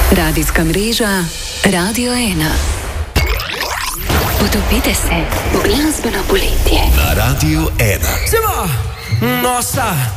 Radijska mreža Radio 1. Utopite se v glasbeno poletje. Na Radio 1. Siamo! Nossa!